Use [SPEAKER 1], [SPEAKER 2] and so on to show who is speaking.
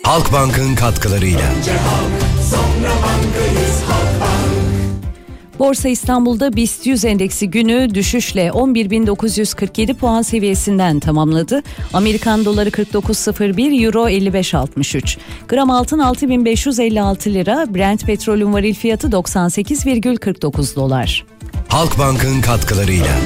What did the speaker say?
[SPEAKER 1] Halkbank'ın katkılarıyla.
[SPEAKER 2] Önce halk, sonra bankayız, Halkbank.
[SPEAKER 3] Borsa İstanbul'da BIST 100 endeksi günü düşüşle 11.947 puan seviyesinden tamamladı. Amerikan doları 49.01, euro 55.63. Gram altın 6.556 lira, Brent petrolün varil fiyatı 98,49 dolar.
[SPEAKER 1] Halkbank'ın katkılarıyla.